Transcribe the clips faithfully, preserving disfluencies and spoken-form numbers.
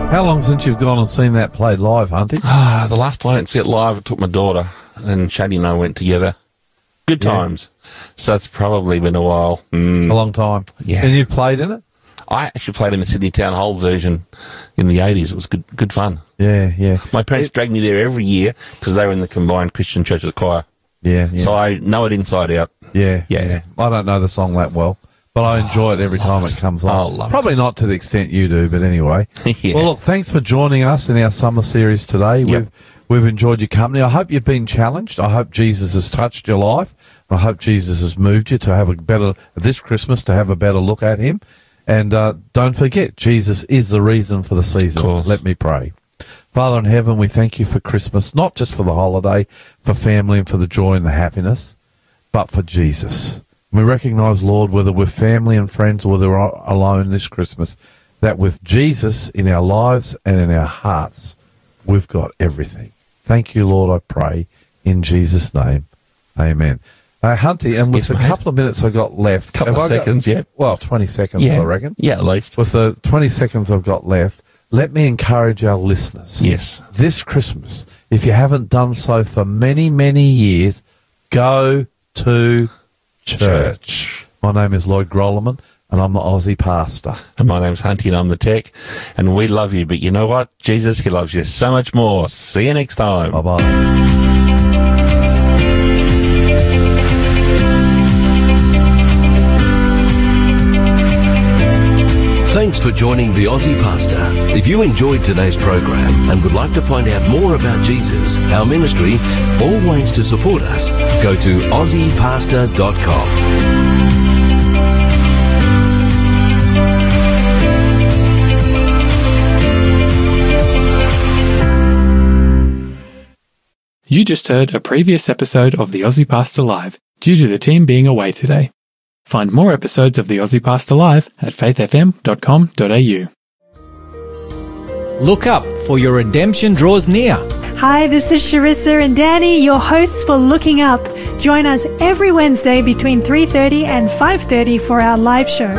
How long since you've gone and seen that played live, Hunty? Ah, the last time I went to see it live, I took my daughter, and Shady and I went together. Good Yeah. times. So it's probably been a while. Mm. A long time. Yeah. And you played in it? I actually played in the Sydney Town Hall version in the eighties. It was good good fun. Yeah, yeah. My parents It- dragged me there every year because they were in the Combined Christian Churches Choir. Yeah, yeah. So I know it inside out. Yeah, Yeah. I don't know the song that well, but I enjoy it every time it comes on. Oh, love it. Probably not to the extent you do, but anyway. Yeah. Well, look, thanks for joining us in our summer series today. Yep. We've we've enjoyed your company. I hope you've been challenged. I hope Jesus has touched your life. I hope Jesus has moved you to have a better this Christmas to have a better look at Him. And uh, don't forget, Jesus is the reason for the season. Of course. Let me pray. Father in heaven, we thank you for Christmas, not just for the holiday, for family and for the joy and the happiness, but for Jesus. We recognise, Lord, whether we're family and friends or whether we're alone this Christmas, that with Jesus in our lives and in our hearts, we've got everything. Thank you, Lord, I pray, in Jesus' name. Amen. Uh, Hunty, and with Yes, the mate. couple of minutes I've got left... Couple have of I got- seconds, yeah. Well, twenty seconds, Yeah. I reckon. Yeah, at least. With the twenty seconds I've got left, let me encourage our listeners. Yes. This Christmas, if you haven't done so for many, many years, go to church. Church. My name is Lloyd Grolleman, and I'm the Aussie pastor. And my name's Hunty and I'm the tech. And we love you. But you know what? Jesus, He loves you so much more. See you next time. Bye-bye. Thanks for joining the Aussie Pastor. If you enjoyed today's program and would like to find out more about Jesus, our ministry, or ways to support us, go to aussie pastor dot com. You just heard a previous episode of the Aussie Pastor Live due to the team being away today. Find more episodes of the Aussie Pastor Live at faith f m dot com dot a u. Look up, for your redemption draws near. Hi, this is Sharissa and Danny, your hosts for Looking Up. Join us every Wednesday between three thirty and five thirty for our live show.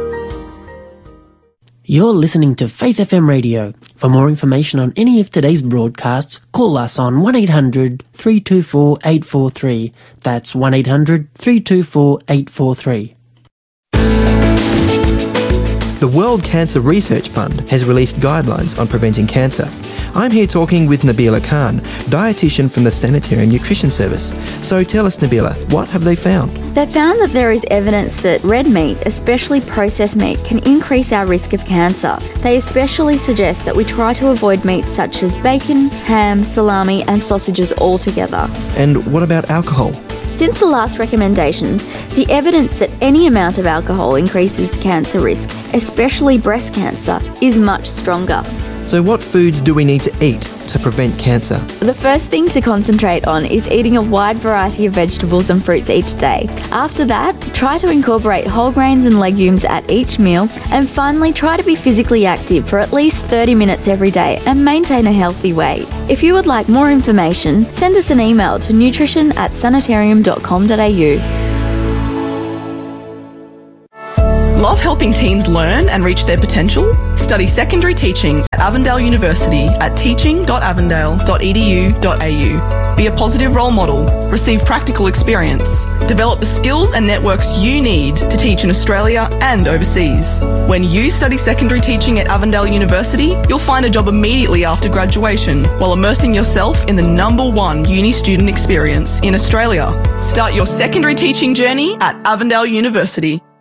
You're listening to Faith F M Radio. For more information on any of today's broadcasts, call us on one eight hundred, three two four, eight four three. That's one eight hundred, three two four, eight four three. The World Cancer Research Fund has released guidelines on preventing cancer. I'm here talking with Nabila Khan, dietitian from the Sanitarium Nutrition Service. So tell us, Nabila, what have they found? They found that there is evidence that red meat, especially processed meat, can increase our risk of cancer. They especially suggest that we try to avoid meats such as bacon, ham, salami and sausages altogether. And what about alcohol? Since the last recommendations, the evidence that any amount of alcohol increases cancer risk, especially breast cancer, is much stronger. So what foods do we need to eat to prevent cancer? The first thing to concentrate on is eating a wide variety of vegetables and fruits each day. After that, try to incorporate whole grains and legumes at each meal. And finally, try to be physically active for at least thirty minutes every day and maintain a healthy weight. If you would like more information, send us an email to nutrition at sanitarium dot com dot a u. Love helping teens learn and reach their potential? Study secondary teaching at Avondale University at teaching dot avondale dot e d u dot a u. Be a positive role model, receive practical experience, develop the skills and networks you need to teach in Australia and overseas. When you study secondary teaching at Avondale University, you'll find a job immediately after graduation while immersing yourself in the number one uni student experience in Australia. Start your secondary teaching journey at Avondale University.